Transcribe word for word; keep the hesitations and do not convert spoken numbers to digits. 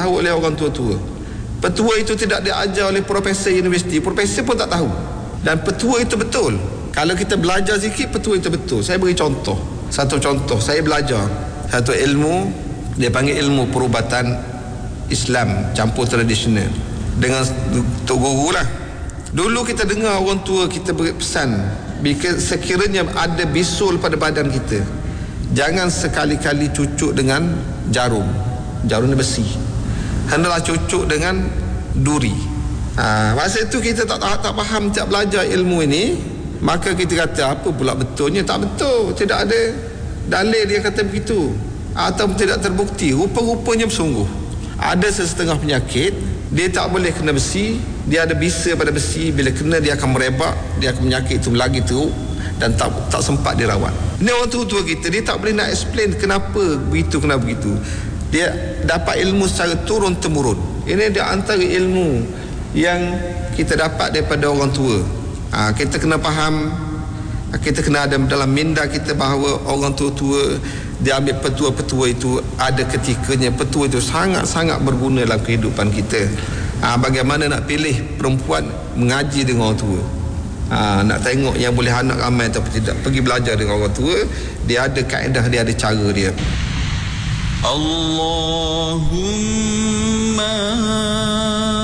diberitahu oleh orang tua-tua. Petua itu tidak diajar oleh profesor universiti, profesor pun tak tahu. Dan petua itu betul. Kalau kita belajar sikit, petua itu betul. Saya beri contoh. Satu contoh, saya belajar satu ilmu, dia panggil ilmu perubatan Islam campur tradisional. Dengan Tok Guru lah. Dulu kita dengar orang tua kita beri pesan, sekiranya ada bisul pada badan kita, jangan sekali-kali cucuk dengan jarum. Jarum ni besi. Hendaklah cucuk dengan duri. Ha, masa itu kita tak, tak tak faham, tak belajar ilmu ini, maka kita kata apa pula betulnya? Tak betul, tidak ada dalil dia kata begitu, atau tidak terbukti. Rupa-rupanya bersungguh ada sesetengah penyakit dia tak boleh kena besi, dia ada bisa pada besi, bila kena dia akan merebak, dia akan penyakit itu lagi teruk dan tak tak sempat dirawat. Ini orang tua-tua kita, dia tak boleh nak explain kenapa begitu, kenapa begitu. Dia dapat ilmu secara turun temurun. Ini dia antara ilmu yang kita dapat daripada orang tua. Ha, kita kena faham, kita kena ada dalam minda kita bahawa orang tua-tua dia ambil petua-petua itu, ada ketikanya petua itu sangat-sangat berguna dalam kehidupan kita. Ha, bagaimana nak pilih perempuan mengaji dengan orang tua. Ha, nak tengok yang boleh anak ramai atau tidak, pergi belajar dengan orang tua. Dia ada kaedah, dia ada cara dia. Allahumma